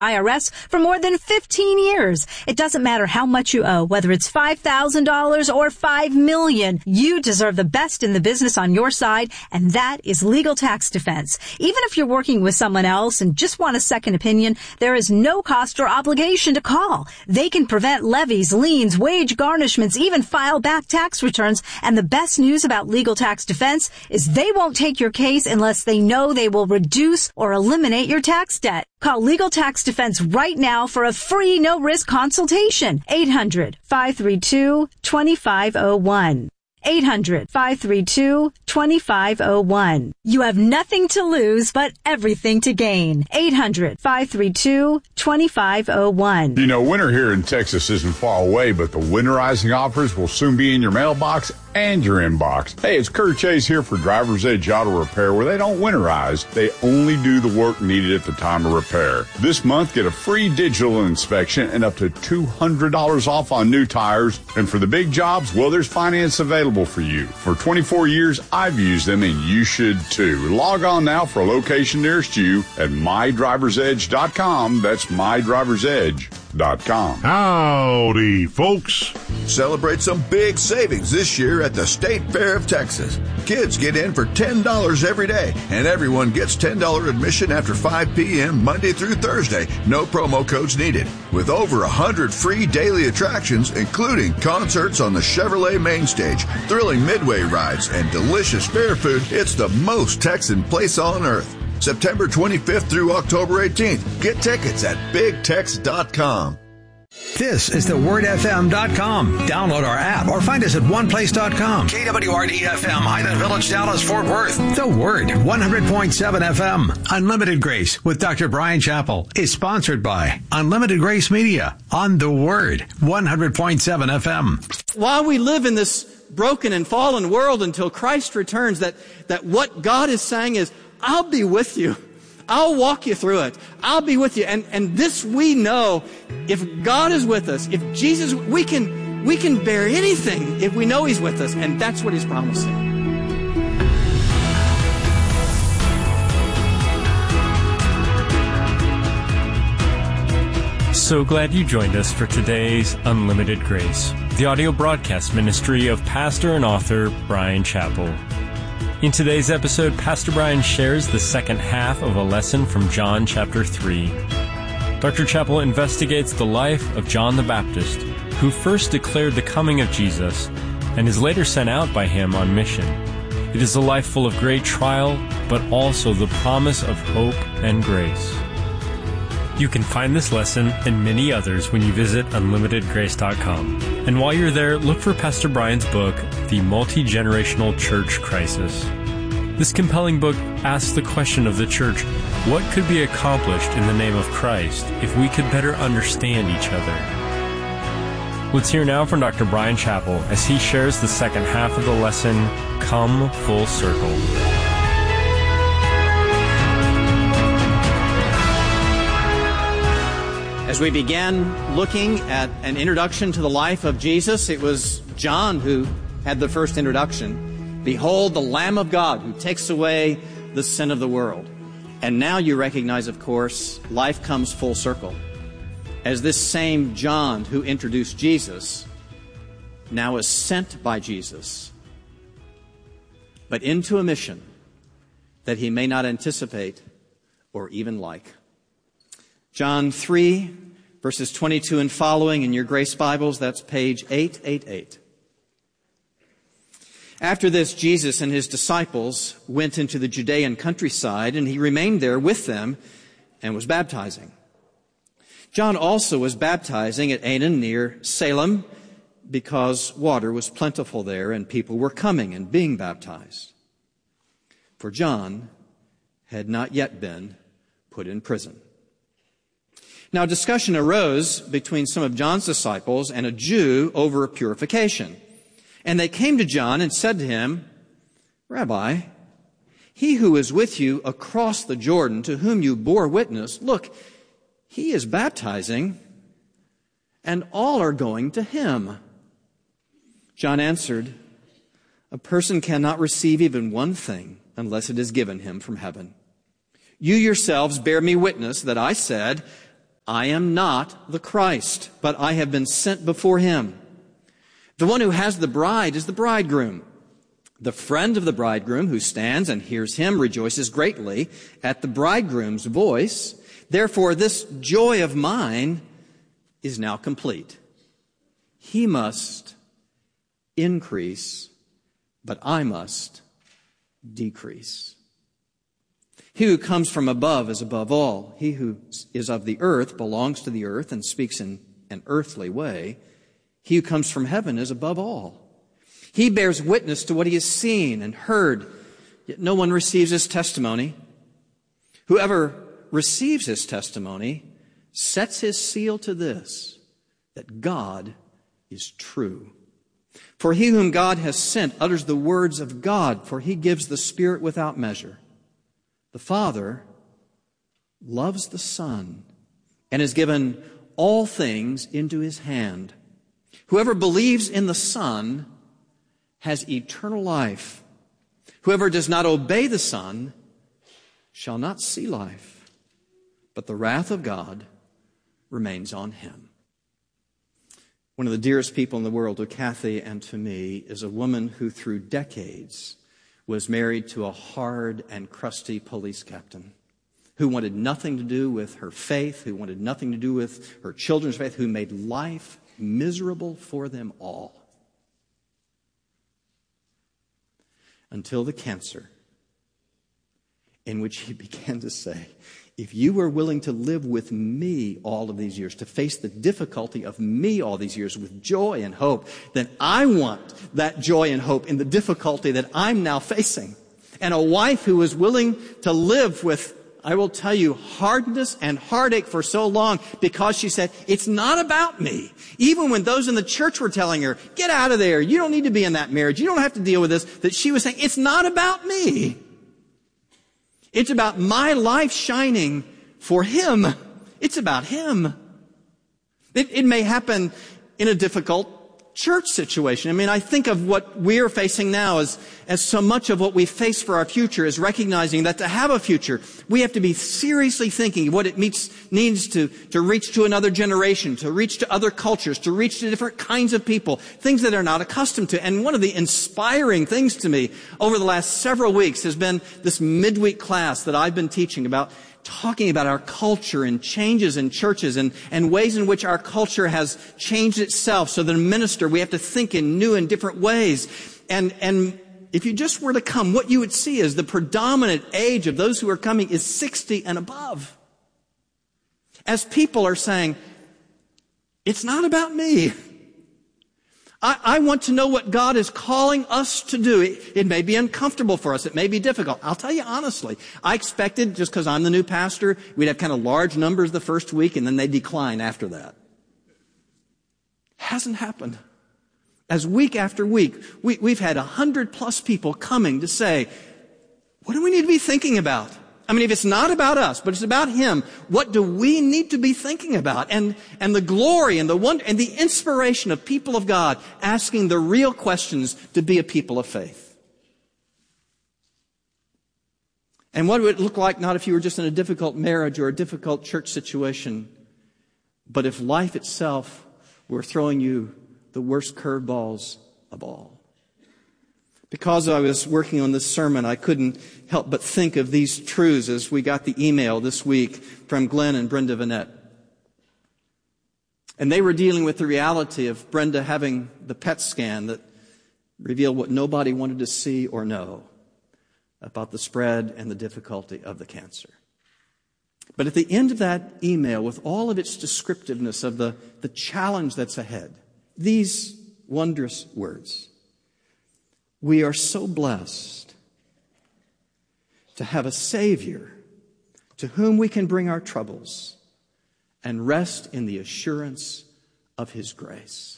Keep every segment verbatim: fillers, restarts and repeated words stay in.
I R S for more than fifteen years. It doesn't matter how much you owe, whether it's five thousand dollars or five million dollars. You deserve the best in the business on your side, and that is Legal Tax Defense. Even if you're working with someone else and just want a second opinion, there is no cost or obligation to call. They can prevent levies, liens, wage garnishments, even file back tax returns. And the best news about Legal Tax Defense is they won't take your case unless they know they will reduce or eliminate your tax debt. Call Legal Tax Defense right now for a free no-risk consultation. eight hundred, five three two, two five zero one. eight hundred, five three two, two five zero one. You have nothing to lose, but everything to gain. eight hundred, five three two, two five zero one. You know, winter here in Texas isn't far away, but the winterizing offers will soon be in your mailbox and your inbox. Hey, it's Kurt Chase here for Driver's Edge Auto Repair, where they don't winterize. They only do the work needed at the time of repair. This month, get a free digital inspection and up to two hundred dollars off on new tires. And for the big jobs, well, there's finance available for you. For twenty-four years, I've used them, and you should too. Log on now for a location nearest you at my drivers edge dot com. That's my drivers edge dot com. Howdy, folks. Celebrate some big savings this year at the State Fair of Texas. Kids get in for ten dollars every day, and everyone gets ten dollars admission after five p.m. Monday through Thursday. No promo codes needed. With over one hundred free daily attractions, including concerts on the Chevrolet main stage, thrilling midway rides, and delicious fair food, it's the most Texan place on earth. September twenty-fifth through October eighteenth. Get tickets at big tex dot com. This is the word f m dot com. Download our app or find us at one place dot com. K W R D F M, Highland Village, Dallas, Fort Worth. The Word, one hundred point seven F M. Unlimited Grace with Doctor Brian Chappell is sponsored by Unlimited Grace Media on The Word, one hundred point seven F M. While we live in this broken and fallen world until Christ returns, that, that what God is saying is, I'll be with you. I'll walk you through it. I'll be with you. And, and this we know, if God is with us, if Jesus, we can, we can bear anything if we know He's with us. And that's what He's promising. So glad you joined us for today's Unlimited Grace, the audio broadcast ministry of pastor and author Brian Chappell. In today's episode, Pastor Brian shares the second half of a lesson from John chapter three. Doctor Chappell investigates the life of John the Baptist, who first declared the coming of Jesus and is later sent out by him on mission. It is a life full of great trial, but also the promise of hope and grace. You can find this lesson and many others when you visit unlimited grace dot com. And while you're there, look for Pastor Brian's book, The Multi-Generational Church Crisis. This compelling book asks the question of the church, what could be accomplished in the name of Christ if we could better understand each other? Let's hear now from Doctor Brian Chappell as he shares the second half of the lesson, Come Full Circle. As we began looking at an introduction to the life of Jesus, it was John who had the first introduction. Behold, the Lamb of God who takes away the sin of the world. And now you recognize, of course, life comes full circle. As this same John who introduced Jesus now is sent by Jesus, but into a mission that he may not anticipate or even like. John three, verses twenty-two and following in your Grace Bibles, that's page eight eighty-eight. After this, Jesus and his disciples went into the Judean countryside, and he remained there with them and was baptizing. John also was baptizing at Aenon near Salem because water was plentiful there and people were coming and being baptized. For John had not yet been put in prison. Now, discussion arose between some of John's disciples and a Jew over purification. And they came to John and said to him, Rabbi, he who is with you across the Jordan, to whom you bore witness, look, he is baptizing, and all are going to him. John answered, a person cannot receive even one thing unless it is given him from heaven. You yourselves bear me witness that I said, I am not the Christ, but I have been sent before him. The one who has the bride is the bridegroom. The friend of the bridegroom who stands and hears him rejoices greatly at the bridegroom's voice. Therefore, this joy of mine is now complete. He must increase, but I must decrease. He who comes from above is above all. He who is of the earth belongs to the earth and speaks in an earthly way. He who comes from heaven is above all. He bears witness to what he has seen and heard, yet no one receives his testimony. Whoever receives his testimony sets his seal to this, that God is true. For he whom God has sent utters the words of God, for he gives the Spirit without measure. The Father loves the Son and has given all things into his hand. Whoever believes in the Son has eternal life. Whoever does not obey the Son shall not see life, but the wrath of God remains on him. One of the dearest people in the world to Kathy and to me is a woman who through decades was married to a hard and crusty police captain who wanted nothing to do with her faith, who wanted nothing to do with her children's faith, who made life miserable for them all. Until the cancer, in which he began to say, if you were willing to live with me all of these years, to face the difficulty of me all these years with joy and hope, then I want that joy and hope in the difficulty that I'm now facing. And a wife who is willing to live with, I will tell you, hardness and heartache for so long because she said, it's not about me. Even when those in the church were telling her, get out of there, you don't need to be in that marriage, you don't have to deal with this, that she was saying, it's not about me. It's about my life shining for him. It's about him. It, it may happen in a difficult church situation. I mean, I think of what we're facing now as, as so much of what we face for our future is recognizing that to have a future, we have to be seriously thinking what it meets, needs to, to reach to another generation, to reach to other cultures, to reach to different kinds of people, things that they're not accustomed to. And one of the inspiring things to me over the last several weeks has been this midweek class that I've been teaching about talking about our culture and changes in churches and, and ways in which our culture has changed itself so that a minister, we have to think in new and different ways. And, and if you just were to come, what you would see is the predominant age of those who are coming is sixty and above. As people are saying, it's not about me. I, I want to know what God is calling us to do. It, it may be uncomfortable for us. It may be difficult. I'll tell you honestly, I expected, just because I'm the new pastor, we'd have kind of large numbers the first week and then they decline after that. Hasn't happened. As week after week, we, we've had a hundred plus people coming to say, what do we need to be thinking about? I mean, if it's not about us, but it's about him, what do we need to be thinking about? And, and the glory and the wonder and the inspiration of people of God asking the real questions to be a people of faith. And what would it look like not if you were just in a difficult marriage or a difficult church situation, but if life itself were throwing you the worst curveballs of all? Because I was working on this sermon, I couldn't help but think of these truths as we got the email this week from Glenn and Brenda Vanette. And they were dealing with the reality of Brenda having the P E T scan that revealed what nobody wanted to see or know about the spread and the difficulty of the cancer. But at the end of that email, with all of its descriptiveness of the, the challenge that's ahead, these wondrous words: we are so blessed to have a Savior to whom we can bring our troubles and rest in the assurance of his grace.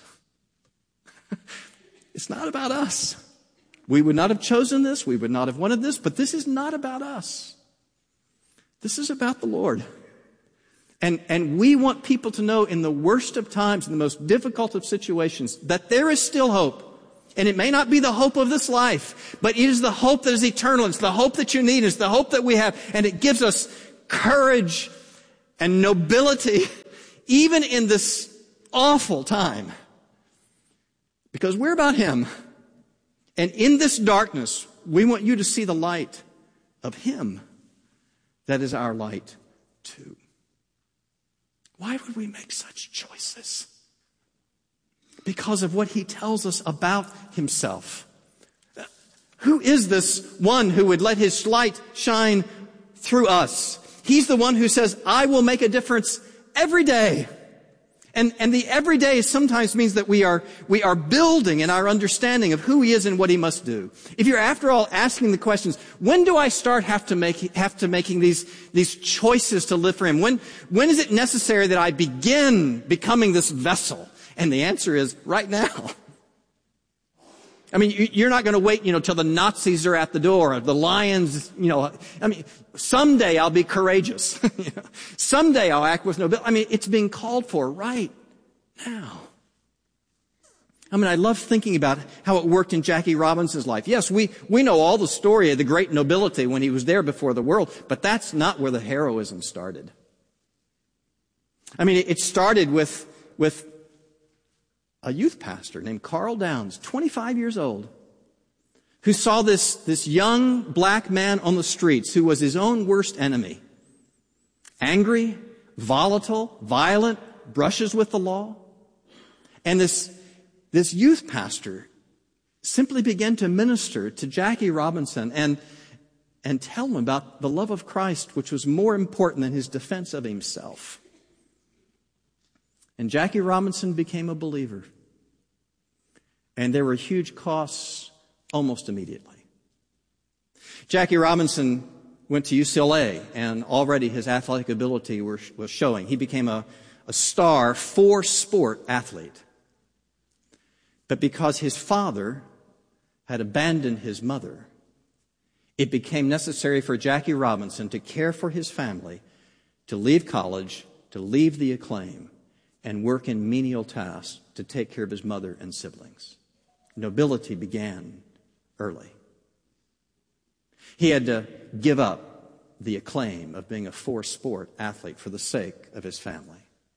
It's not about us. We would not have chosen this. We would not have wanted this. But this is not about us. This is about the Lord. And, and we want people to know in the worst of times, in the most difficult of situations, that there is still hope. And it may not be the hope of this life, but it is the hope that is eternal. It's the hope that you need. It's the hope that we have. And it gives us courage and nobility, even in this awful time. Because we're about him. And in this darkness, we want you to see the light of him that is our light too. Why would we make such choices? Because of what he tells us about himself. Who is this one who would let his light shine through us? He's the one who says, I will make a difference every day. And, and the everyday sometimes means that we are, we are building in our understanding of who he is and what he must do. If you're after all asking the questions, when do I start have to make, have to making these, these choices to live for him? When, when is it necessary that I begin becoming this vessel? And the answer is right now. I mean, you're not going to wait, you know, till the Nazis are at the door, or the lions, you know. I mean, someday I'll be courageous. you know, someday I'll act with nobility. I mean, it's being called for right now. I mean, I love thinking about how it worked in Jackie Robinson's life. Yes, we, we know all the story of the great nobility when he was there before the world, but that's not where the heroism started. I mean, it started with, with, a youth pastor named Carl Downs, twenty-five years old, who saw this, this young black man on the streets who was his own worst enemy. Angry, volatile, violent, brushes with the law. And this, this youth pastor simply began to minister to Jackie Robinson and, and tell him about the love of Christ, which was more important than his defense of himself. And Jackie Robinson became a believer. And there were huge costs almost immediately. Jackie Robinson went to U C L A, and already his athletic ability were, was showing. He became a, a star four-sport athlete. But because his father had abandoned his mother, it became necessary for Jackie Robinson to care for his family, to leave college, to leave the acclaim, and work in menial tasks to take care of his mother and siblings. Nobility began early. He had to give up the acclaim of being a four-sport athlete for the sake of his family.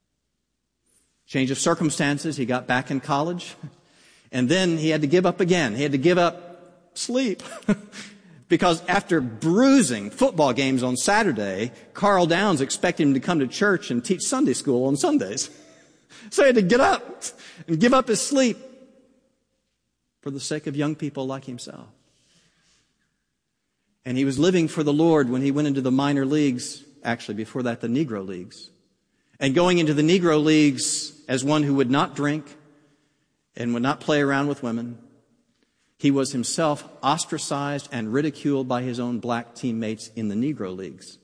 Change of circumstances, he got back in college, and then he had to give up again. He had to give up sleep. Because after bruising football games on Saturday, Carl Downs expected him to come to church and teach Sunday school on Sundays. So he had to get up and give up his sleep for the sake of young people like himself. And he was living for the Lord when he went into the minor leagues, actually before that the Negro Leagues. And going into the Negro Leagues as one who would not drink and would not play around with women, he was himself ostracized and ridiculed by his own black teammates in the Negro Leagues.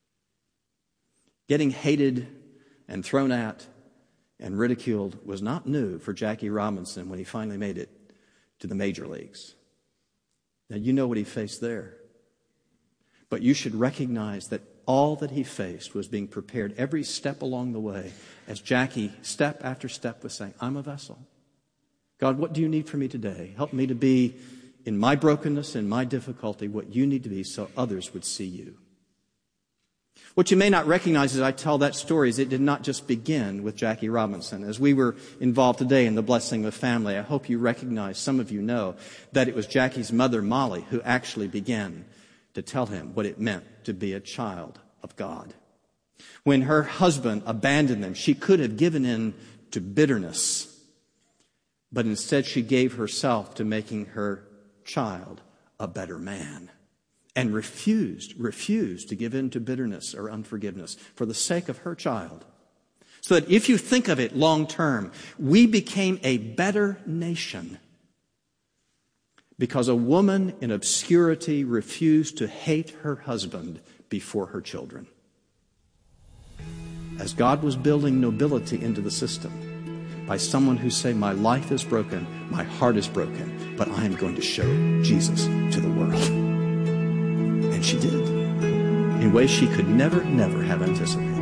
Getting hated and thrown at and ridiculed was not new for Jackie Robinson when he finally made it to the major leagues. Now, you know what he faced there. But you should recognize that all that he faced was being prepared every step along the way as Jackie, step after step, was saying, I'm a vessel. God, what do you need from me today? Help me to be, in my brokenness and my difficulty, what you need to be so others would see you. What you may not recognize as I tell that story is it did not just begin with Jackie Robinson. As we were involved today in the blessing of family, I hope you recognize, some of you know, that it was Jackie's mother, Molly, who actually began to tell him what it meant to be a child of God. When her husband abandoned them, she could have given in to bitterness, but instead she gave herself to making her child a better man. And refused, refused to give in to bitterness or unforgiveness for the sake of her child. So that if you think of it long term, we became a better nation because a woman in obscurity refused to hate her husband before her children. As God was building nobility into the system by someone who said, my life is broken, my heart is broken, but I am going to show Jesus to the world. And she did, in ways she could never, never have anticipated.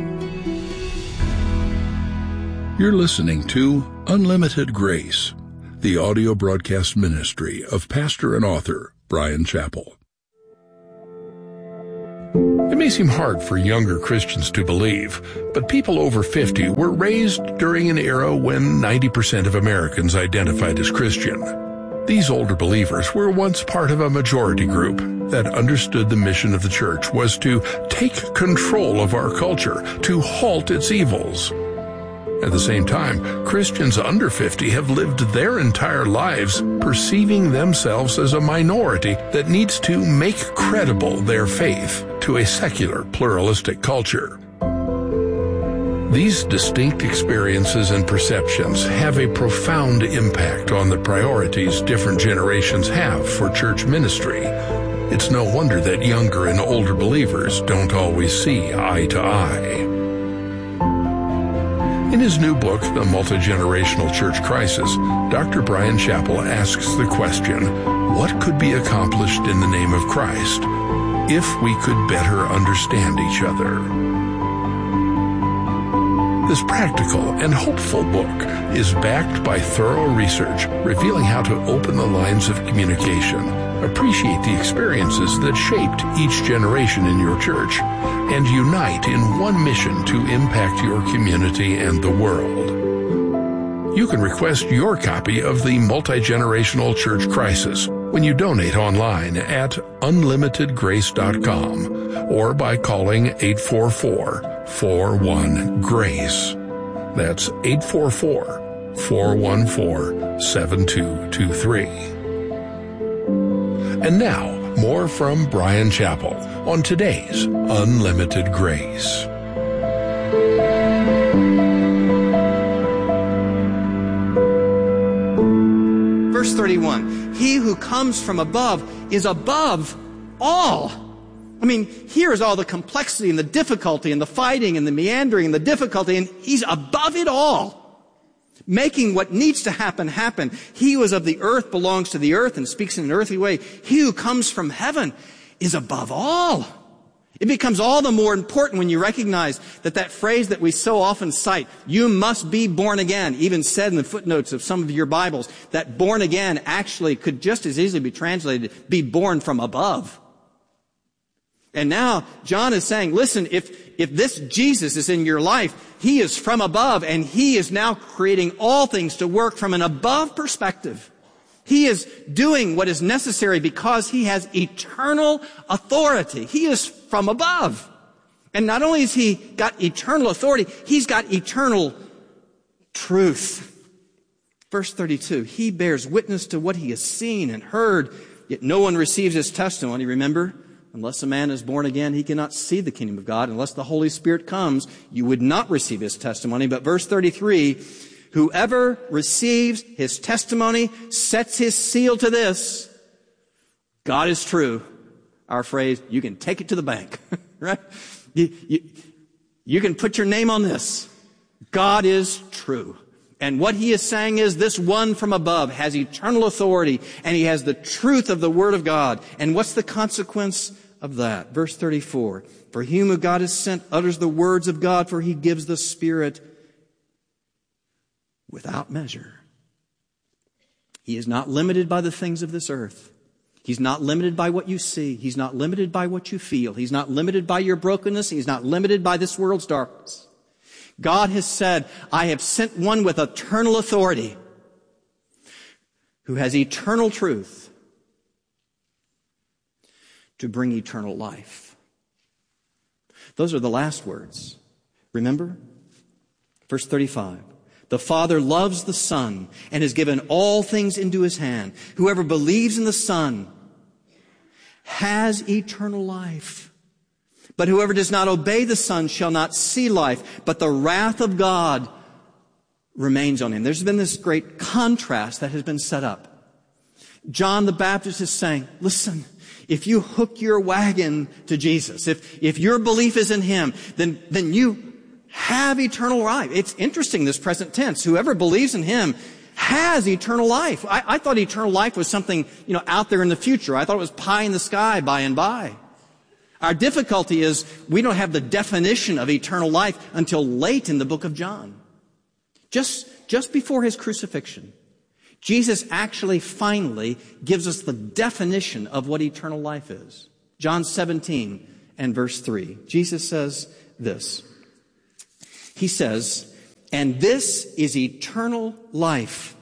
You're listening to Unlimited Grace, the audio broadcast ministry of pastor and author Bryan Chapell. It may seem hard for younger Christians to believe, but people over fifty were raised during an era when ninety percent of Americans identified as Christian. These older believers were once part of a majority group that understood the mission of the church was to take control of our culture, to halt its evils. At the same time, Christians under fifty have lived their entire lives perceiving themselves as a minority that needs to make credible their faith to a secular, pluralistic culture. These distinct experiences and perceptions have a profound impact on the priorities different generations have for church ministry. It's no wonder that younger and older believers don't always see eye to eye. In his new book, The Multi-Generational Church Crisis, Doctor Bryan Chapell asks the question, what could be accomplished in the name of Christ if we could better understand each other? This practical and hopeful book is backed by thorough research revealing how to open the lines of communication, appreciate the experiences that shaped each generation in your church, and unite in one mission to impact your community and the world. You can request your copy of The Multi-Generational Church Crisis when you donate online at unlimited grace dot com or by calling eight four four, four one, GRACE. That's eight four four, four one four, seven two two three. And now, more from Bryan Chapell on today's Unlimited Grace. Verse thirty-one, he who comes from above is above all. I mean, here is all the complexity and the difficulty and the fighting and the meandering and the difficulty, and he's above it all, making what needs to happen happen. He who is of the earth belongs to the earth and speaks in an earthly way. He who comes from heaven is above all. It becomes all the more important when you recognize that that phrase that we so often cite, you must be born again, even said in the footnotes of some of your Bibles, that born again actually could just as easily be translated, be born from above. And now John is saying, listen, if, if this Jesus is in your life, he is from above, and he is now creating all things to work from an above perspective. He is doing what is necessary because he has eternal authority. He is from above. And not only has he got eternal authority, he's got eternal truth. Verse thirty-two, he bears witness to what he has seen and heard, yet no one receives his testimony. Remember, unless a man is born again, he cannot see the kingdom of God. Unless the Holy Spirit comes, you would not receive his testimony. But verse thirty-three, whoever receives his testimony sets his seal to this: God is true. Our phrase, you can take it to the bank, right? You, you, you can put your name on this. God is true. And what he is saying is this one from above has eternal authority, and he has the truth of the Word of God. And what's the consequence of that? Verse thirty-four, for he whom God has sent utters the words of God, for he gives the Spirit without measure. He is not limited by the things of this earth. He's not limited by what you see. He's not limited by what you feel. He's not limited by your brokenness. He's not limited by this world's darkness. God has said, I have sent one with eternal authority who has eternal truth to bring eternal life. Those are the last words. Remember? Verse thirty-five. The Father loves the Son and has given all things into his hand. Whoever believes in the Son has eternal life. But whoever does not obey the Son shall not see life, but the wrath of God remains on him. There's been this great contrast that has been set up. John the Baptist is saying, listen, if you hook your wagon to Jesus, if, if your belief is in him, then, then you have eternal life. It's interesting, this present tense. Whoever believes in him has eternal life. I, I thought eternal life was something, you know, out there in the future. I thought it was pie in the sky by and by. Our difficulty is we don't have the definition of eternal life until late in the book of John. Just, just before his crucifixion, Jesus actually finally gives us the definition of what eternal life is. John seventeen and verse three. Jesus says this. He says, "And this is eternal life,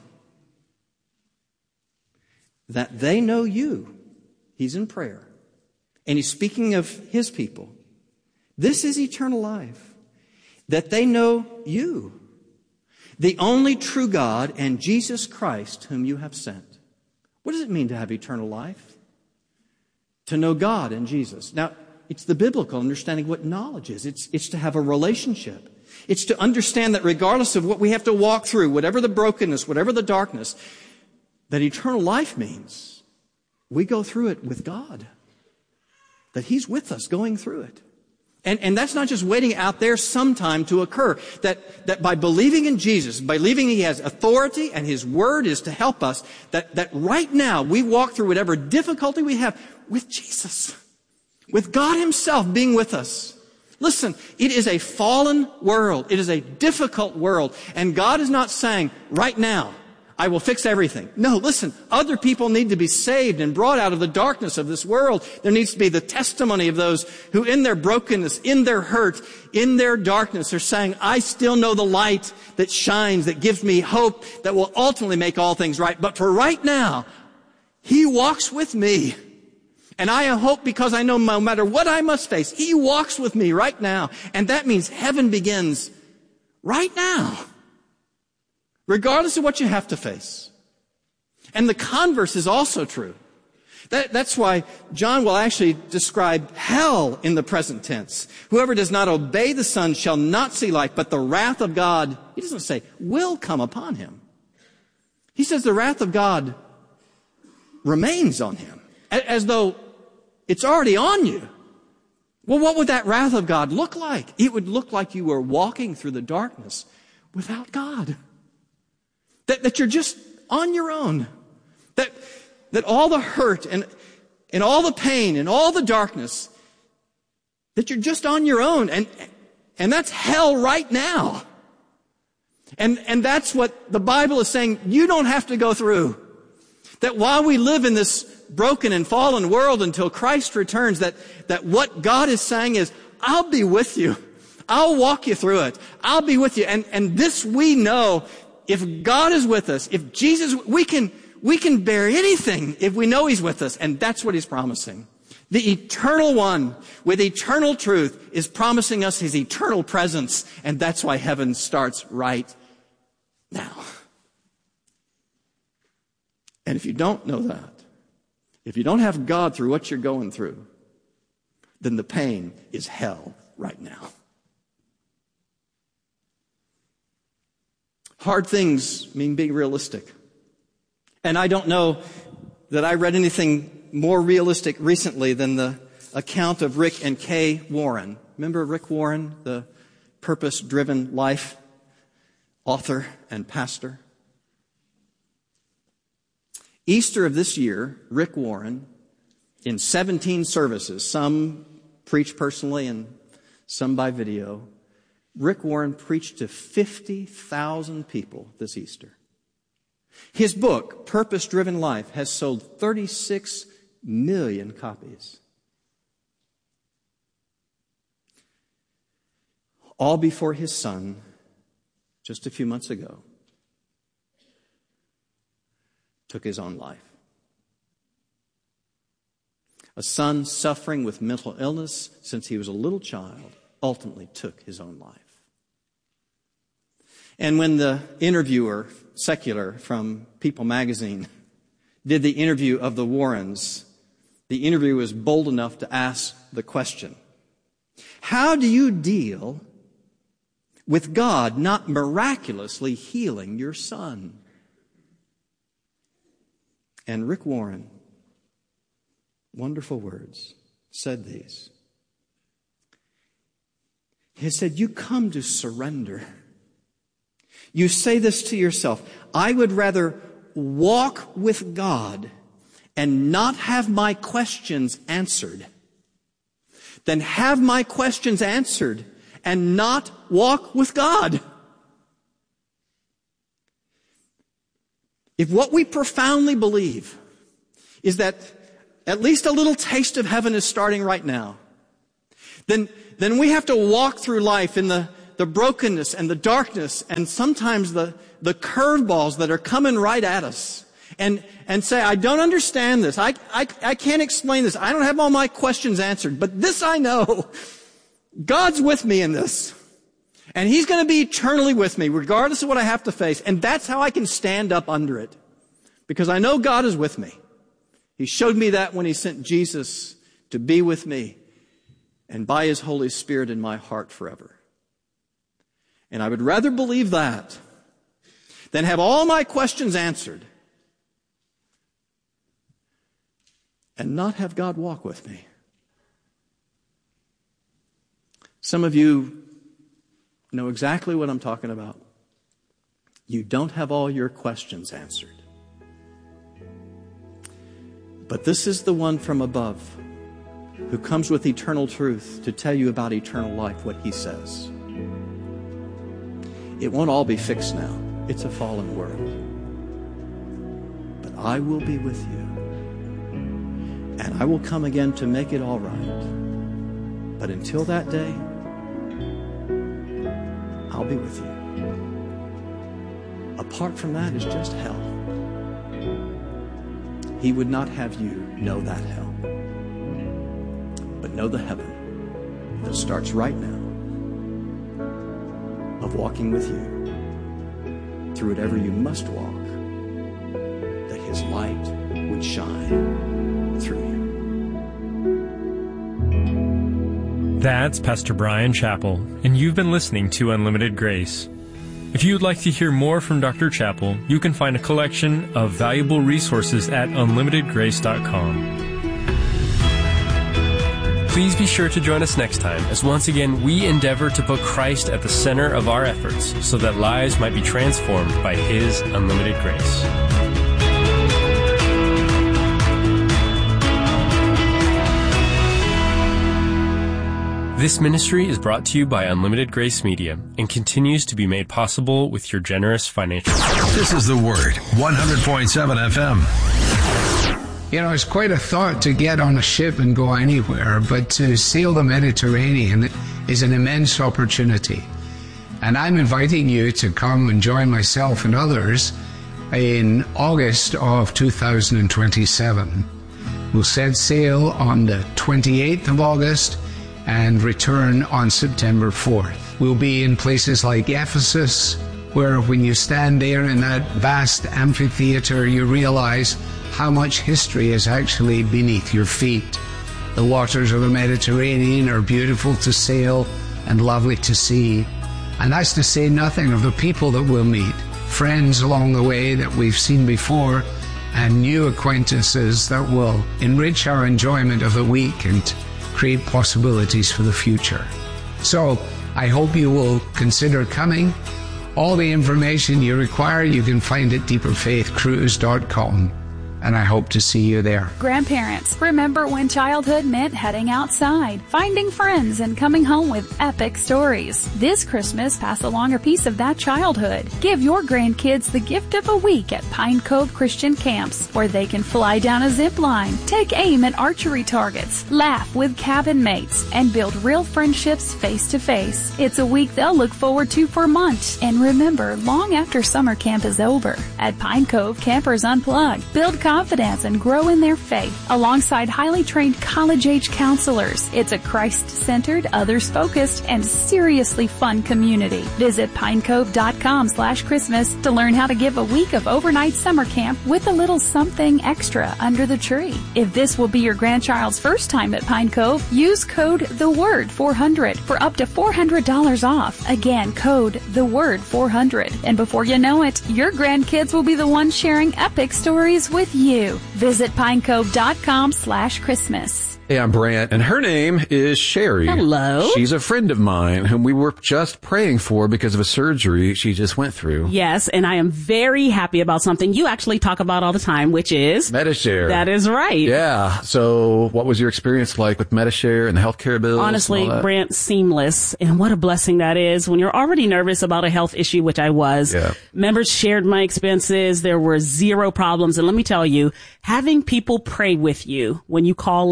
that they know you." He's in prayer. And he's speaking of his people. This is eternal life, that they know you, the only true God, and Jesus Christ, whom you have sent. What does it mean to have eternal life? To know God and Jesus. Now, it's the biblical understanding of what knowledge is. It's, it's to have a relationship. It's to understand that regardless of what we have to walk through, whatever the brokenness, whatever the darkness, that eternal life means we go through it with God. That He's with us going through it. And, and that's not just waiting out there sometime to occur. That, that by believing in Jesus, by believing He has authority and His Word is to help us, that, that right now we walk through whatever difficulty we have with Jesus. With God Himself being with us. Listen, it is a fallen world. It is a difficult world. And God is not saying, right now, I will fix everything. No, listen, other people need to be saved and brought out of the darkness of this world. There needs to be the testimony of those who in their brokenness, in their hurt, in their darkness are saying, I still know the light that shines, that gives me hope, that will ultimately make all things right. But for right now, He walks with me. And I hope because I know no matter what I must face, He walks with me right now. And that means heaven begins right now. Regardless of what you have to face. And the converse is also true. That, that's why John will actually describe hell in the present tense. Whoever does not obey the Son shall not see life, but the wrath of God, he doesn't say, will come upon him. He says the wrath of God remains on him, as though it's already on you. Well, what would that wrath of God look like? It would look like you were walking through the darkness without God. That, that you're just on your own. That, that all the hurt and, and all the pain and all the darkness, that you're just on your own. And, and that's hell right now. And, and that's what the Bible is saying you don't have to go through. That while we live in this broken and fallen world until Christ returns, that, that what God is saying is, I'll be with you. I'll walk you through it. I'll be with you. And, and this we know. If God is with us, if Jesus, we can, we can bear anything if we know He's with us. And that's what He's promising. The eternal one with eternal truth is promising us His eternal presence. And that's why heaven starts right now. And if you don't know that, if you don't have God through what you're going through, then the pain is hell right now. Hard things mean being realistic. And I don't know that I read anything more realistic recently than the account of Rick and Kay Warren. Remember Rick Warren, the purpose-driven life author and pastor? Easter of this year, Rick Warren, in seventeen services, some preached personally and some by video, Rick Warren preached to fifty thousand people this Easter. His book, Purpose-Driven Life, has sold thirty-six million copies. All before his son, just a few months ago, took his own life. A son suffering with mental illness since he was a little child ultimately took his own life. And when the interviewer, Secular, from People magazine, did the interview of the Warrens, the interviewer was bold enough to ask the question, how do you deal with God not miraculously healing your son? And Rick Warren, wonderful words, said these. He said, you come to surrender. You say this to yourself, I would rather walk with God and not have my questions answered than have my questions answered and not walk with God. If what we profoundly believe is that at least a little taste of heaven is starting right now, then, then we have to walk through life in the, the brokenness and the darkness and sometimes the, the curveballs that are coming right at us and, and say, I don't understand this. I, I, I can't explain this. I don't have all my questions answered, but this I know. God's with me in this. And He's going to be eternally with me, regardless of what I have to face. And that's how I can stand up under it. Because I know God is with me. He showed me that when He sent Jesus to be with me and by His Holy Spirit in my heart forever. And I would rather believe that than have all my questions answered and not have God walk with me. Some of you know exactly what I'm talking about. You don't have all your questions answered. But this is the one from above who comes with eternal truth to tell you about eternal life, what He says. It won't all be fixed now. It's a fallen world. But I will be with you. And I will come again to make it all right. But until that day, I'll be with you. Apart from that is just hell. He would not have you know that hell, but know the heaven that starts right now of walking with you through whatever you must walk, that His light would shine through you. That's Pastor Bryan Chapell, and you've been listening to Unlimited Grace. If you would like to hear more from Doctor Chapell, you can find a collection of valuable resources at unlimited grace dot com. Please be sure to join us next time as once again we endeavor to put Christ at the center of our efforts so that lives might be transformed by His unlimited grace. This ministry is brought to you by Unlimited Grace Media and continues to be made possible with your generous financial support. This is The Word, one hundred point seven F M. You know, it's quite a thought to get on a ship and go anywhere, but to sail the Mediterranean is an immense opportunity. And I'm inviting you to come and join myself and others in August of two thousand twenty-seven. We'll set sail on the twenty-eighth of August and return on September fourth. We'll be in places like Ephesus, where when you stand there in that vast amphitheater, you realize how much history is actually beneath your feet. The waters of the Mediterranean are beautiful to sail and lovely to see. And that's to say nothing of the people that we'll meet, friends along the way that we've seen before, and new acquaintances that will enrich our enjoyment of the week and create possibilities for the future. So I hope you will consider coming. All the information you require you can find at deeper faith cruise dot com. And I hope to see you there. Grandparents, remember when childhood meant heading outside, finding friends, and coming home with epic stories. This Christmas, pass along a piece of that childhood. Give your grandkids the gift of a week at Pine Cove Christian Camps, where they can fly down a zip line, take aim at archery targets, laugh with cabin mates, and build real friendships face to face. It's a week they'll look forward to for months, and remember long after summer camp is over. At Pine Cove, campers unplug, build confidence, and grow in their faith alongside highly trained college-age counselors. It's a Christ-centered, others-focused, and seriously fun community. Visit pinecove.com slash Christmas to learn how to give a week of overnight summer camp with a little something extra under the tree. If this will be your grandchild's first time at Pine Cove, use code The Word four hundred for up to four hundred dollars off. Again, code The Word four hundred. And before you know it, your grandkids will be the ones sharing epic stories with you. You. Visit pinecove.com slash Christmas. Hey, I'm Brant, and her name is Sherry. Hello. She's a friend of mine whom we were just praying for because of a surgery she just went through. Yes, and I am very happy about something you actually talk about all the time, which is Medi-Share. That is right. Yeah. So what was your experience like with Medi-Share and the healthcare bills? Honestly, Brant, seamless. And what a blessing that is when you're already nervous about a health issue, which I was. Yeah. Members shared my expenses. There were zero problems. And let me tell you, having people pray with you when you call in with your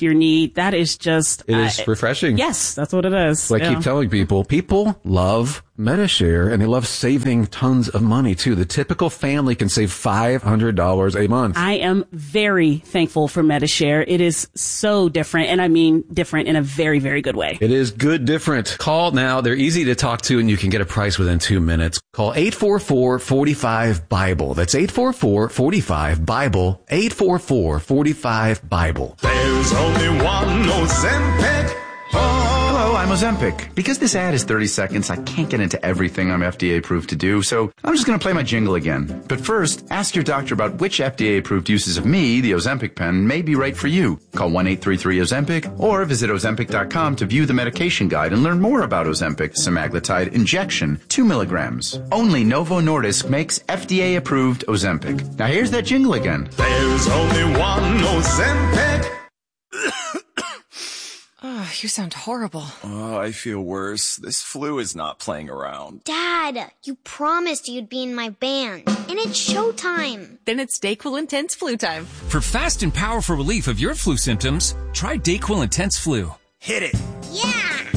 your need. That is just... It is uh, refreshing. Yes, that's what it is. So I yeah. keep telling people, people love Medi-Share, and they love saving tons of money, too. The typical family can save five hundred dollars a month. I am very thankful for Medi-Share. It is so different, and I mean different in a very, very good way. It is good different. Call now. They're easy to talk to, and you can get a price within two minutes. Call eight four four, four five, BIBLE. That's eight four four, four five, BIBLE. eight four four, four five, BIBLE. There's only one Ozempic. Hello, I'm Ozempic. Because this ad is thirty seconds, I can't get into everything I'm F D A approved to do, so I'm just going to play my jingle again. But first, ask your doctor about which F D A approved uses of me, the Ozempic pen, may be right for you. Call one eight three three Ozempic or visit Ozempic dot com to view the medication guide and learn more about Ozempic semaglutide injection, two milligrams. Only Novo Nordisk makes F D A approved Ozempic. Now here's that jingle again. There's only one Ozempic. Oh, you sound horrible. Oh, I feel worse. This flu is not playing around. Dad, you promised you'd be in my band. And it's showtime. Then it's DayQuil Intense Flu time. For fast and powerful relief of your flu symptoms, try DayQuil Intense Flu. Hit it. Yeah!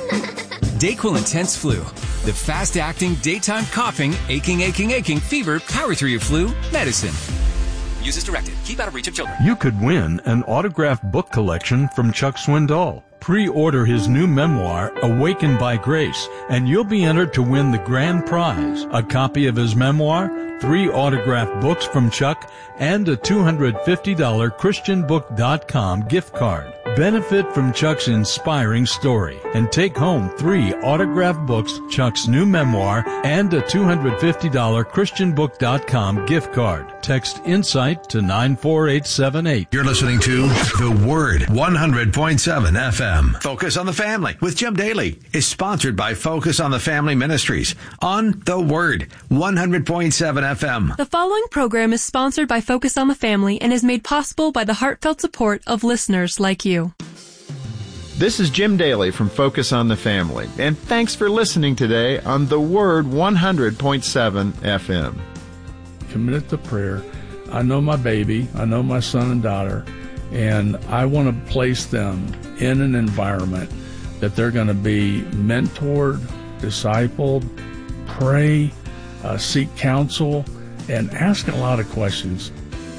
DayQuil Intense Flu. The fast-acting, daytime coughing, aching, aching, aching, fever, power through your flu medicine. Use as directed. Keep out of reach of children. You could win an autographed book collection from Chuck Swindoll. Pre-order his new memoir, Awakened by Grace, and you'll be entered to win the grand prize, a copy of his memoir, three autographed books from Chuck, and a two hundred fifty dollars Christian book dot com gift card. Benefit from Chuck's inspiring story and take home three autographed books, Chuck's new memoir, and a two hundred fifty dollars Christian book dot com gift card. Text INSIGHT to nine four eight seven eight. You're listening to The Word, one hundred point seven F M. Focus on the Family with Jim Daly is sponsored by Focus on the Family Ministries on The Word, one hundred point seven F M. The following program is sponsored by Focus on the Family and is made possible by the heartfelt support of listeners like you. This is Jim Daly from Focus on the Family, and thanks for listening today on The Word one hundred point seven F M. Committed to prayer. I know my baby, I know my son and daughter, and I want to place them in an environment that they're going to be mentored, discipled, pray, uh, seek counsel, and ask a lot of questions.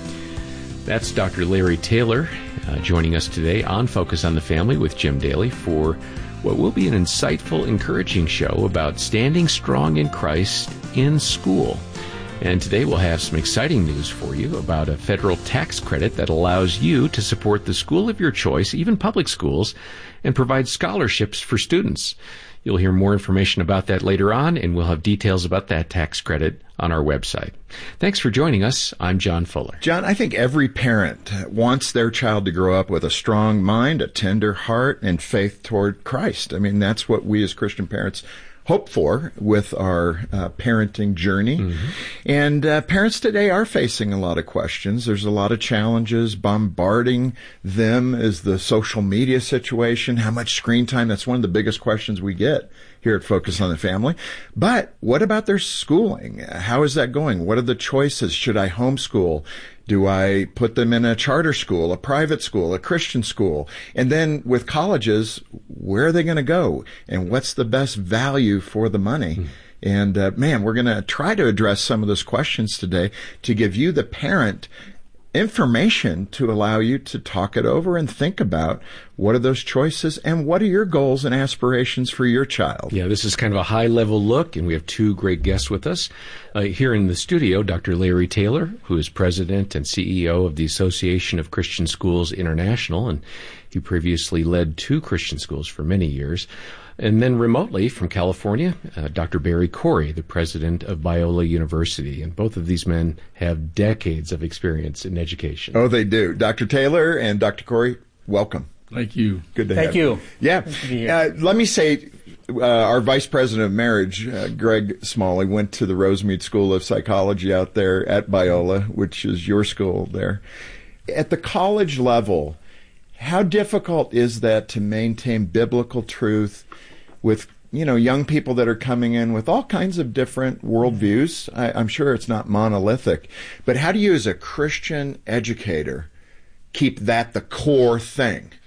That's Doctor Larry Taylor uh, joining us today on Focus on the Family with Jim Daly for what will be an insightful, encouraging show about standing strong in Christ in school. And today we'll have some exciting news for you about a federal tax credit that allows you to support the school of your choice, even public schools, and provide scholarships for students. You'll hear more information about that later on, and we'll have details about that tax credit on our website. Thanks for joining us. I'm John Fuller. John, I think every parent wants their child to grow up with a strong mind, a tender heart, and faith toward Christ. I mean, that's what we as Christian parents hope for with our uh, parenting journey. Mm-hmm. And uh, parents today are facing a lot of questions. There's a lot of challenges bombarding them as the social media situation, how much screen time. That's one of the biggest questions we get here at Focus on the Family. But what about their schooling? How is that going? What are the choices? Should I homeschool? Do I put them in a charter school, a private school, a Christian school? And then with colleges, where are they going to go? And what's the best value for the money? Mm. And, uh, man, we're going to try to address some of those questions today to give you, the parent, information to allow you to talk it over and think about what are those choices and what are your goals and aspirations for your child. Yeah, this is kind of a high-level look, and we have two great guests with us. Uh, here in the studio, Doctor Larry Taylor, who is president and C E O of the Association of Christian Schools International, and he previously led two Christian schools for many years. And then remotely from California, uh, Doctor Barry Corey, the president of Biola University. And both of these men have decades of experience in education. Oh, they do. Doctor Taylor and Doctor Corey, welcome. Thank you. Good to Thank have you. you. Yeah. Uh, let me say, uh, our vice president of marriage, uh, Greg Smalley, went to the Rosemead School of Psychology out there at Biola, which is your school there. At the college level, how difficult is that to maintain biblical truth with, you know, young people that are coming in with all kinds of different worldviews? I, I'm sure it's not monolithic, but how do you as a Christian educator keep that the core thing?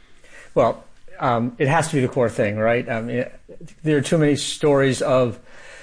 Well, um, it has to be the core thing, right? I mean, there are too many stories of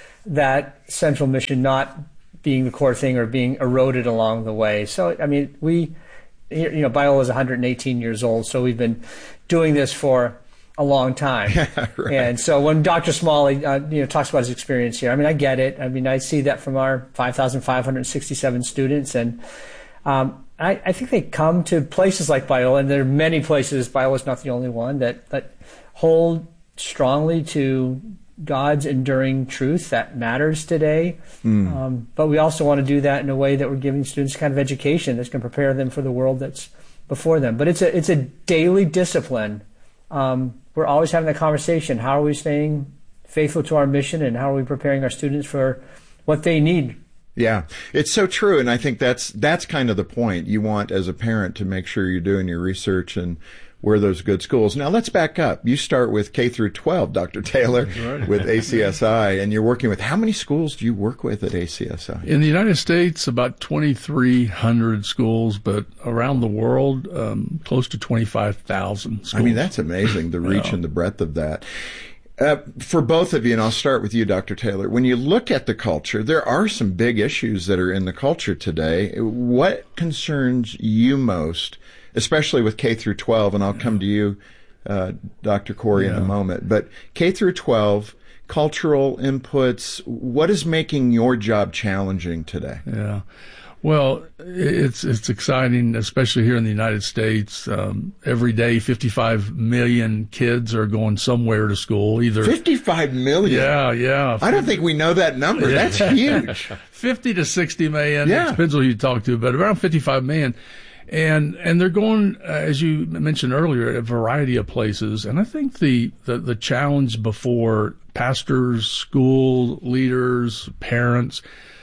that central mission not being the core thing or being eroded along the way. So, I mean, we, you know, Biola is one hundred eighteen years old, so we've been doing this for a long time. Right. And so when Doctor Smalley, uh, you know, talks about his experience here, I mean, I get it. I mean, I see that from our five thousand five hundred sixty-seven students. And um, I, I think they come to places like Biola, and there are many places, Biola is not the only one, that, that hold strongly to God's enduring truth that matters today. Mm. Um, but we also want to do that in a way that we're giving students kind of education that's going to prepare them for the world that's before them. But it's a, it's a daily discipline. Um, we're always having that conversation. How are we staying faithful to our mission, and how are we preparing our students for what they need? Yeah, it's so true. And I think that's, that's kind of the point. You want, as a parent, to make sure you're doing your research and where those good schools. Now let's back up. You start with K through twelve, Doctor Taylor, right, with A C S I, and you're working with, how many schools do you work with at A C S I? In the United States, about twenty-three hundred schools, but around the world, um, close to twenty-five thousand schools. I mean, that's amazing, the reach yeah. and the breadth of that. Uh, for both of you, and I'll start with you, Doctor Taylor, when you look at the culture, there are some big issues that are in the culture today. What concerns you most, especially with K through twelve, and I'll come to you, uh, Doctor Corey, yeah. in a moment, but K through twelve, cultural inputs, what is making your job challenging today? Yeah. Well, it's it's exciting, especially here in the United States. Um, every day, fifty-five million kids are going somewhere to school. Either fifty-five million. Yeah, yeah. I don't think we know that number. Yeah. That's huge. Fifty to sixty million. Yeah. It depends on who you talk to, but around fifty-five million. And and they're going, uh, as you mentioned earlier, a variety of places. And I think the, the, the challenge before pastors, school leaders, parents,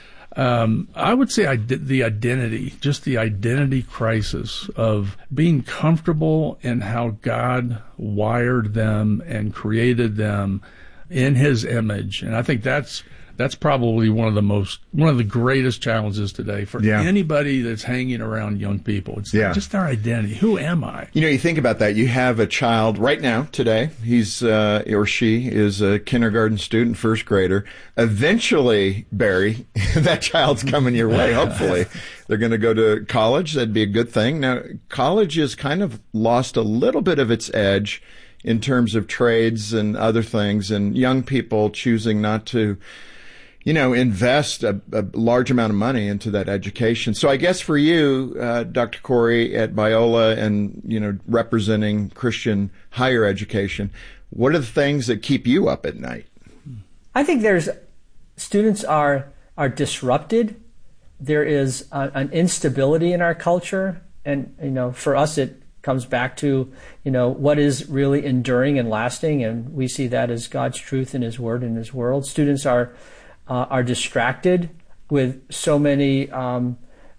um, I would say I, the identity, just the identity crisis of being comfortable in how God wired them and created them in His image. And I think that's That's probably one of the most, one of the greatest challenges today for yeah. anybody that's hanging around young people. It's yeah. just their identity. Who am I? You know, you think about that. You have a child right now, today. He's, uh, or she is a kindergarten student, first grader. Eventually, Barry, that child's coming your way, hopefully. They're going to go to college. That'd be a good thing. Now, college has kind of lost a little bit of its edge in terms of trades and other things, and young people choosing not to, you know, invest a, a large amount of money into that education. So I guess for you, uh, Doctor Corey, at Biola and, you know, representing Christian higher education, what are the things that keep you up at night? I think there's, students are, are disrupted. There is a, an instability in our culture. And, you know, for us, it comes back to, you know, what is really enduring and lasting. And we see that as God's truth in His Word and His world. Students are, Uh, are distracted with so many um,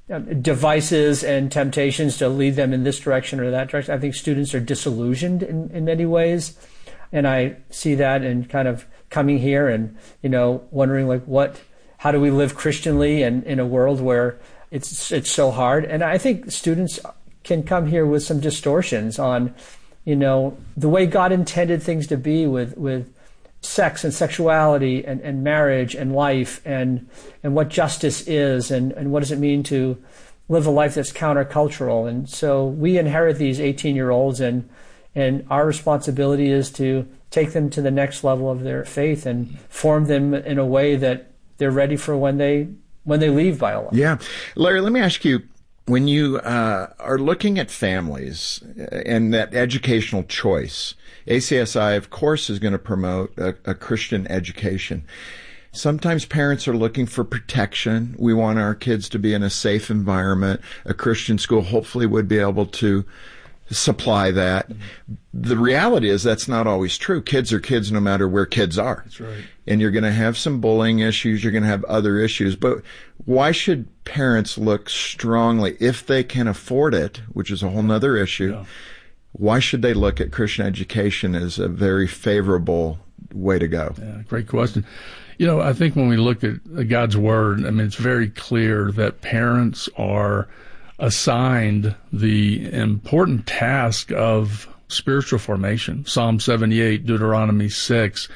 devices and temptations to lead them in this direction or that direction. I think students are disillusioned in, in many ways, and I see that in kind of coming here and, you know, wondering like what, how do we live Christianly and in a world where it's it's so hard. And I think students can come here with some distortions on, you know, the way God intended things to be with with. sex and sexuality and, and marriage and life and and what justice is and, and what does it mean to live a life that's countercultural. And so we inherit these eighteen-year-olds, and and our responsibility is to take them to the next level of their faith and form them in a way that they're ready for when they when they leave Biola. Yeah. Larry, let me ask you, when you uh, are looking at families and that educational choice, A C S I, of course, is going to promote a, a Christian education. Sometimes parents are looking for protection. We want our kids to be in a safe environment. A Christian school hopefully would be able to supply that. The reality is that's not always true. Kids are kids no matter where kids are. That's right. And you're going to have some bullying issues. You're going to have other issues. But why should parents look strongly, if they can afford it, which is a whole nother issue, yeah. why should they look at Christian education as a very favorable way to go? Yeah, great question. You know, I think when we look at God's Word, I mean, it's very clear that parents are assigned the important task of spiritual formation, Psalm seventy-eight, Deuteronomy six.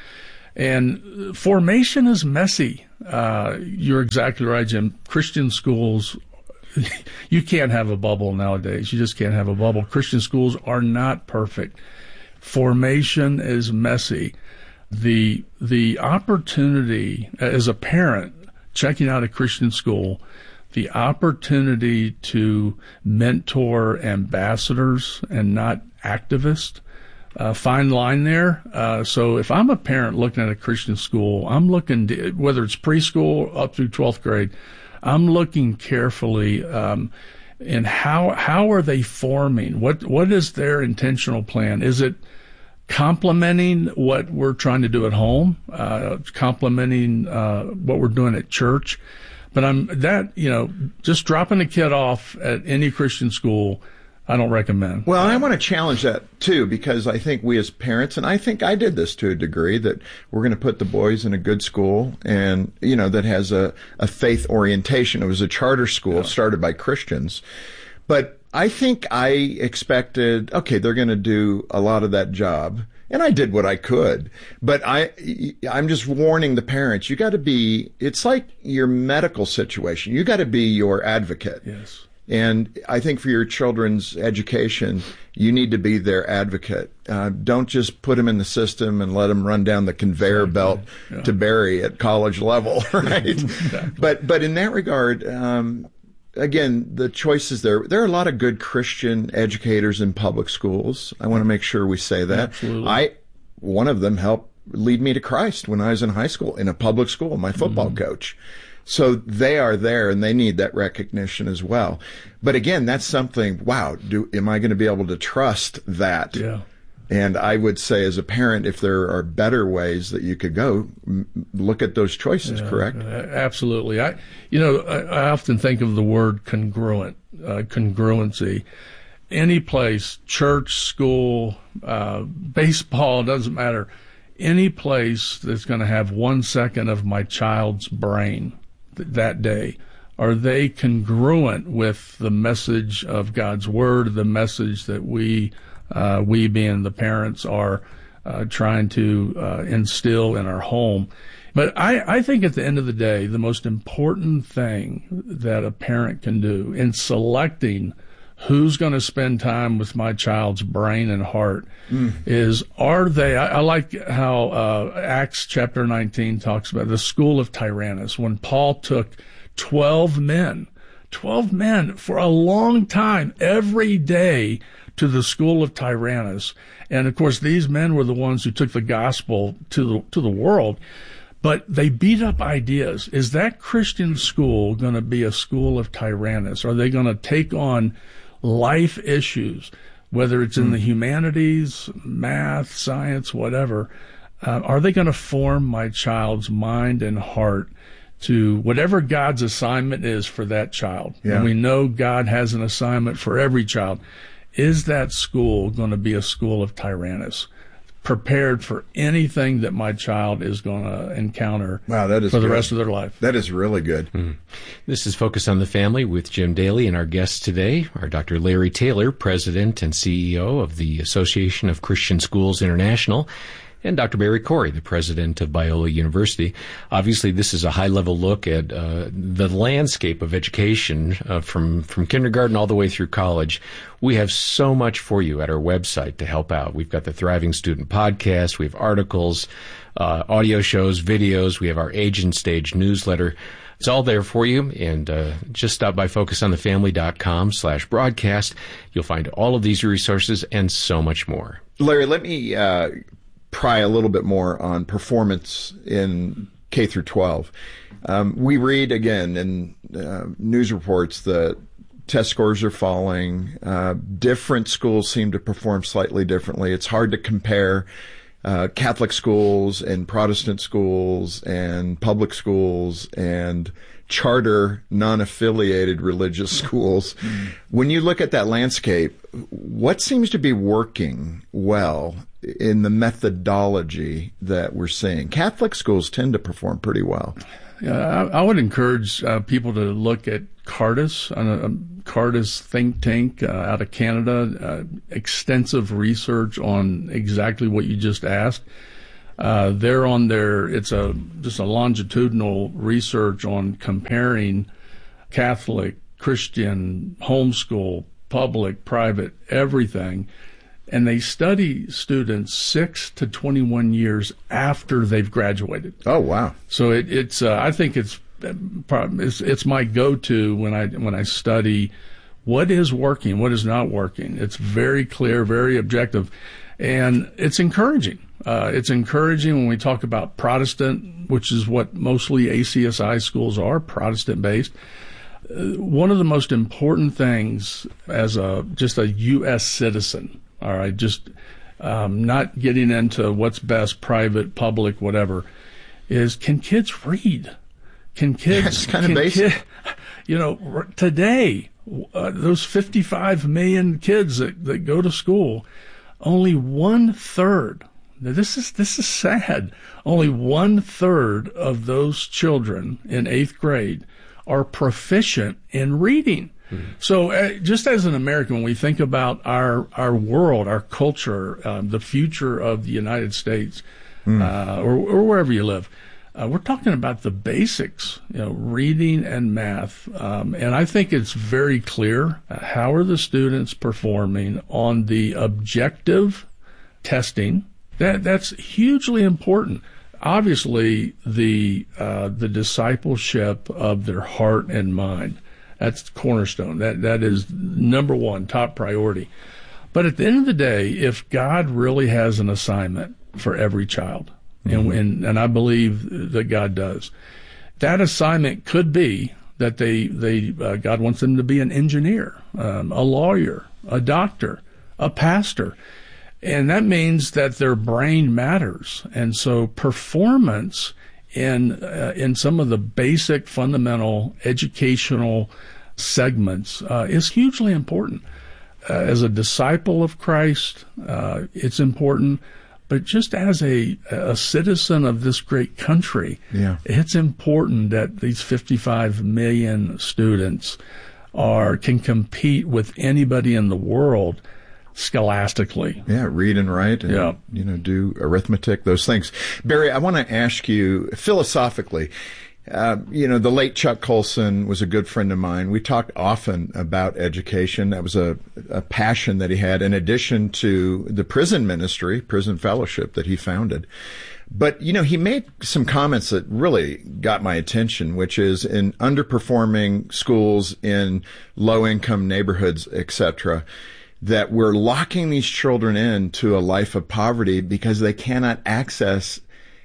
And formation is messy. Uh, you're exactly right, Jim. Christian schools, you can't have a bubble nowadays. You just can't have a bubble. Christian schools are not perfect. Formation is messy. The the opportunity as a parent checking out a Christian school, the opportunity to mentor ambassadors and not activists, uh, fine line there. Uh, so if I'm a parent looking at a Christian school, I'm looking to, whether it's preschool up through twelfth grade, I'm looking carefully um, in how how are they forming? What what is their intentional plan? Is it complementing what we're trying to do at home, uh, complementing uh, what we're doing at church? But I'm that, you know, just dropping a kid off at any Christian school, I don't recommend. Well, I want to challenge that too, because I think we as parents, and I think I did this to a degree, that we're going to put the boys in a good school and, you know, that has a, a faith orientation. It was a charter school yeah. started by Christians. But I think I expected, okay, they're going to do a lot of that job. And I did what I could, but I, I'm just warning the parents, you got to be, it's like your medical situation. You got to be your advocate. Yes. And I think for your children's education, you need to be their advocate. Uh, don't just put them in the system and let them run down the conveyor belt yeah. to Barry at college level, right? Exactly. But, but in that regard, um, again, the choices there, there are a lot of good Christian educators in public schools. I want to make sure we say that. Absolutely. I, one of them helped lead me to Christ when I was in high school, in a public school, my football mm-hmm. coach. So they are there and they need that recognition as well. But again, that's something, wow, do, am I going to be able to trust that? Yeah. And I would say as a parent, if there are better ways that you could go, m- look at those choices, yeah, correct? Absolutely. I, you know, I, I often think of the word congruent, uh, congruency. Any place, church, school, uh, baseball, doesn't matter. Any place that's going to have one second of my child's brain th- that day, are they congruent with the message of God's Word, the message that we Uh, we being the parents are uh, trying to uh, instill in our home. But I, I think at the end of the day, the most important thing that a parent can do in selecting who's going to spend time with my child's brain and heart mm. is, are they, I, I like how uh, Acts chapter nineteen talks about the school of Tyrannus, when Paul took twelve men, twelve men for a long time, every day, to the school of Tyrannus. And of course, these men were the ones who took the gospel to the, to the world, but they beat up ideas. Is that Christian school going to be a school of Tyrannus? Are they going to take on life issues, whether it's in mm. the humanities, math, science, whatever? Uh, are they going to form my child's mind and heart to whatever God's assignment is for that child? Yeah. And we know God has an assignment for every child. Is that school going to be a school of Tyrannus, prepared for anything that my child is going to encounter wow, that is for the good. rest of their life? That is really good. Mm. This is Focus on the Family with Jim Daly, and our guests today are Doctor Larry Taylor, President and C E O of the Association of Christian Schools International, and Doctor Barry Corey, the president of Biola University. Obviously, this is a high-level look at uh, the landscape of education uh, from, from kindergarten all the way through college. We have so much for you at our website to help out. We've got the Thriving Student podcast. We have articles, uh, audio shows, videos. We have our Age and Stage newsletter. It's all there for you, and uh, just stop by focusonthefamily.com slash broadcast. You'll find all of these resources and so much more. Larry, let me uh, pry a little bit more on performance in K through twelve. Um, we read, again, in uh, news reports that test scores are falling. Uh, different schools seem to perform slightly differently. It's hard to compare uh, Catholic schools and Protestant schools and public schools and charter non-affiliated religious schools. Mm. When you look at that landscape, what seems to be working well in the methodology that we're seeing? Catholic schools tend to perform pretty well. Yeah, I, I would encourage uh, people to look at Cardus. Uh, Cardis think tank uh, out of Canada, uh, extensive research on exactly what you just asked. Uh, they're on their, it's a just a longitudinal research on comparing Catholic, Christian, homeschool, public, private, everything. And they study students six to twenty-one years after they've graduated. Oh, wow. So it, it's, uh, I think it's, it's, it's my go-to when I, when I study what is working, what is not working. It's very clear, very objective, and it's encouraging. Uh, it's encouraging when we talk about Protestant, which is what mostly A C S I schools are, Protestant-based. Uh, one of the most important things as a just a U S citizen, all right, just um, not getting into what's best, private, public, whatever, is can kids read? Can kids? That's kind of basic. Kid, you know, today, uh, those fifty-five million kids that, that go to school, only one third. Now this is this is sad. Only one third of those children in eighth grade are proficient in reading. Mm-hmm. So, uh, just as an American, when we think about our our world, our culture, um, the future of the United States, mm. uh, or, or wherever you live, uh, we're talking about the basics, you know, reading and math. Um, and I think it's very clear uh, how are the students performing on the objective testing. That that's hugely important. Obviously, the uh, the discipleship of their heart and mind. That's the cornerstone. That that is number one, top priority. But at the end of the day, if God really has an assignment for every child, mm-hmm. and, and and I believe that God does, that assignment could be that they they uh, God wants them to be an engineer, um, a lawyer, a doctor, a pastor. And that means that their brain matters. And so performance in uh, in some of the basic fundamental educational segments uh, is hugely important. Uh, as a disciple of Christ, uh, it's important. But just as a, a citizen of this great country, yeah. it's important that these fifty-five million students are can compete with anybody in the world scholastically. Yeah, read and write and, yeah. you know, do arithmetic, those things. Barry, I want to ask you philosophically, uh, you know, the late Chuck Colson was a good friend of mine. We talked often about education. That was a, a passion that he had in addition to the prison ministry, prison fellowship that he founded. But, you know, he made some comments that really got my attention, which is in underperforming schools in low-income neighborhoods, et cetera, that we're locking these children into a life of poverty because they cannot access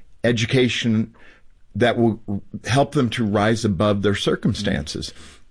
education that will help them to rise above their circumstances.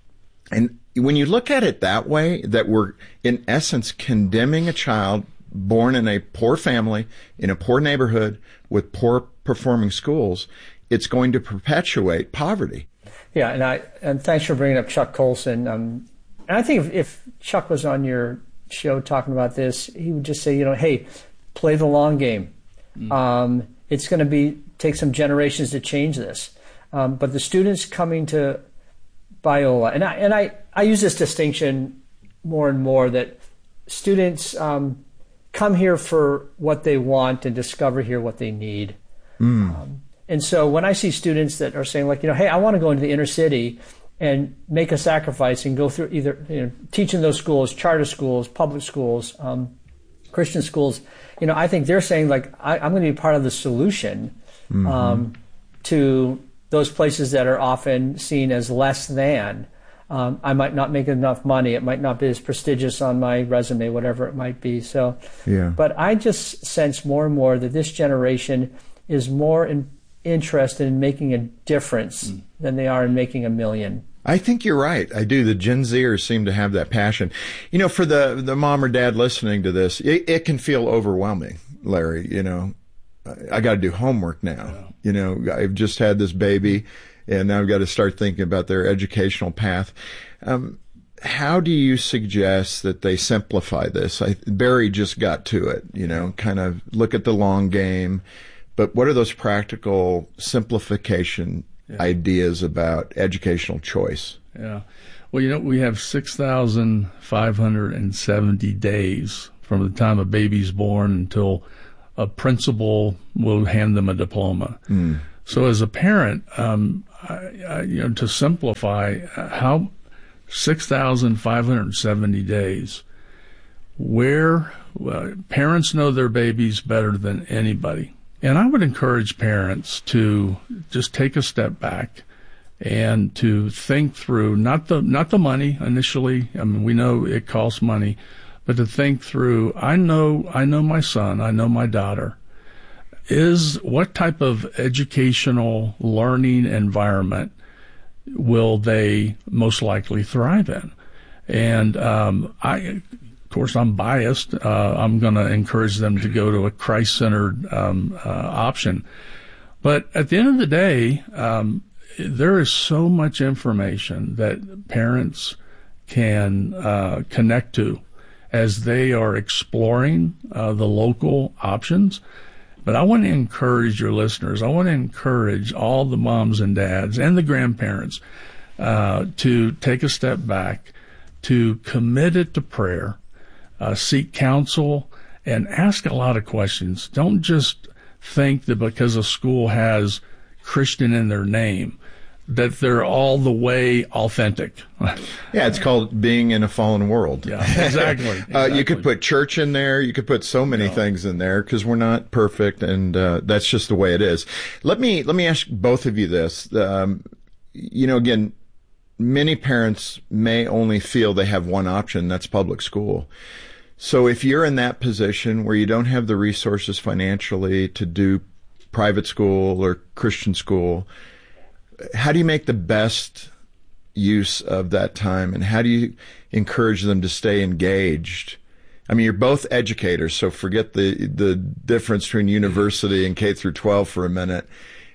And when you look at it that way, that we're in essence condemning a child born in a poor family, in a poor neighborhood, with poor performing schools, it's going to perpetuate poverty. Yeah, and I and thanks for bringing up Chuck Colson. Um, and I think if, if Chuck was on your show talking about this, he would just say, you know, hey, play the long game. Mm. Um, it's going to be take some generations to change this. Um, but the students coming to Biola, and I and I, I use this distinction more and more that students um, come here for what they want and discover here what they need. Mm. Um, and so when I see students that are saying, like, you know, hey, I want to go into the inner city and make a sacrifice and go through either, you know, teach in those schools, charter schools, public schools, um, Christian schools, you know, I think they're saying, like, I, I'm going to be part of the solution mm-hmm. um, to those places that are often seen as less than. Um, I might not make enough money. It might not be as prestigious on my resume, whatever it might be. So, yeah. But I just sense more and more that this generation is more in, interested in making a difference mm. than they are in making a million. I think you're right. I do. The Gen Zers seem to have that passion. You know, for the, the mom or dad listening to this, it, it can feel overwhelming, Larry. You know, I, I got to do homework now. Yeah. You know, I've just had this baby, and now I've got to start thinking about their educational path. Um, how do you suggest that they simplify this? I, Barry just got to it, you know, kind of look at the long game. But what are those practical simplification yeah. ideas about educational choice? Yeah. Well, you know, we have six thousand five hundred seventy days from the time a baby's born until a principal will hand them a diploma. Mm. So as a parent, um, I, I, you know, to simplify, how six thousand five hundred seventy days, where uh, parents know their babies better than anybody. And I would encourage parents to just take a step back and to think through, not the not the money initially. I mean, we know it costs money, but to think through, I know I know my son, I know my daughter. Is what type of educational learning environment will they most likely thrive in? And um, I, of course, I'm biased. Uh, I'm going to encourage them to go to a Christ-centered um, uh, option. But at the end of the day, um, there is so much information that parents can uh, connect to as they are exploring uh, the local options. But I want to encourage your listeners, I want to encourage all the moms and dads and the grandparents uh, to take a step back, to commit it to prayer, uh, seek counsel, and ask a lot of questions. Don't just think that because a school has Christian in their name, that they're all the way authentic. Yeah, it's called being in a fallen world. Yeah, exactly. exactly. Uh, you could put church in there. You could put so many no. things in there because we're not perfect, and uh, that's just the way it is. Let me let me ask both of you this. Um, you know, again, many parents may only feel they have one option. That's public school. So if you're in that position where you don't have the resources financially to do private school or Christian school, how do you make the best use of that time, and how do you encourage them to stay engaged? I mean, you're both educators, so forget the the difference between university and K through twelve for a minute.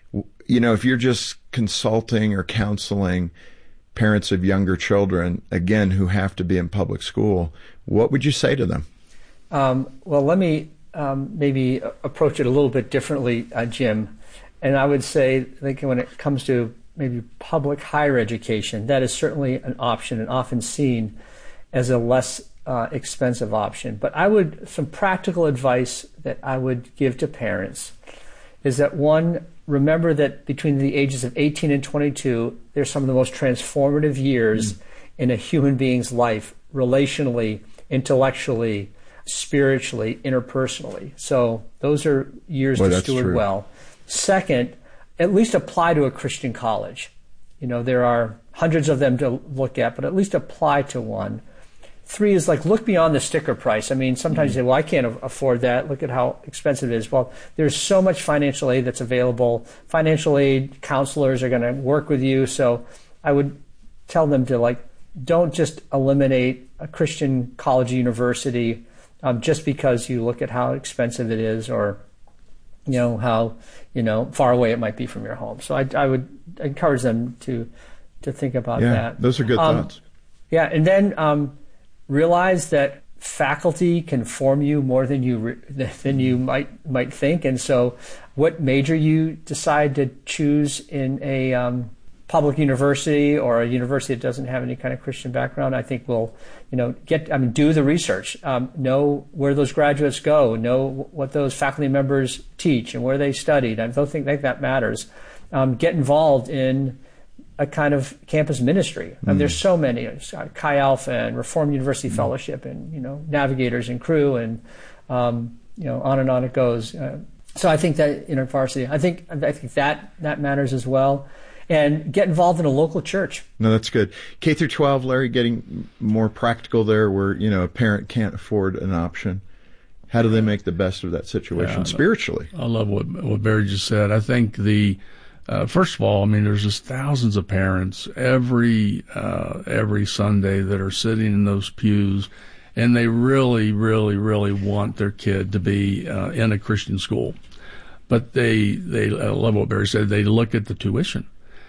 You know, if you're just consulting or counseling parents of younger children, again, who have to be in public school, what would you say to them? Um, well, let me um, maybe approach it a little bit differently, uh, Jim. And I would say, I think when it comes to maybe public higher education, that is certainly an option and often seen as a less uh, expensive option. But I would, some practical advice that I would give to parents is that, one, remember that between the ages of eighteen and twenty-two, they're some of the most transformative years mm. in a human being's life, relationally, intellectually, spiritually, interpersonally. So those are years Boy, to steward true. well. Second, at least apply to a Christian college. You know, there are hundreds of them to look at, but at least apply to one. Three is like, look beyond the sticker price. I mean, sometimes mm-hmm. you say, well, I can't afford that. Look at how expensive it is. Well, there's so much financial aid that's available. Financial aid counselors are going to work with you. So I would tell them to, like, don't just eliminate a Christian college or university um, just because you look at how expensive it is, or you know, how, you know, far away it might be from your home. So I, I would encourage them to to think about yeah, that. Those are good um, thoughts. Yeah, and then um, realize that faculty can form you more than you re- than you might might think. And so what major you decide to choose in a um, public university or a university that doesn't have any kind of Christian background, I think will, you know, get, I mean, do the research, um, know where those graduates go, know what those faculty members teach and where they studied. I don't think, think that matters. Um, get involved in a kind of campus ministry. Mm. Um, there's so many, Chi Alpha and Reformed University mm. Fellowship and, you know, Navigators and Crew and, um, you know, on and on it goes. Uh, so I think that InterVarsity, I think, I think that, that matters as well. And get involved in a local church. No, that's good. K through twelve, Larry, getting more practical there, where, you know, a parent can't afford an option. How do they make the best of that situation yeah, spiritually? I love what what Barry just said. I think the uh, first of all, I mean, there's just thousands of parents every uh, every Sunday that are sitting in those pews, and they really, really, really want their kid to be uh, in a Christian school. But they they I love what Barry said. They look at the tuition.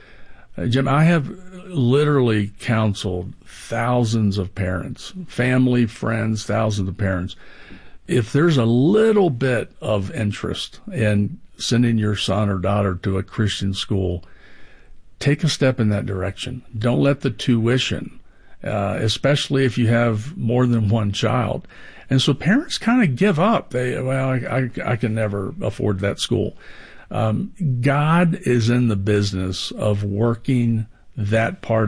Uh, Jim, I have literally counseled thousands of parents, family, friends, thousands of parents. If there's a little bit of interest in sending your son or daughter to a Christian school, take a step in that direction. Don't let the tuition, uh, especially if you have more than one child. And so parents kind of give up. They, well, I, I, I can never afford that school. Um, God is in the business of working that part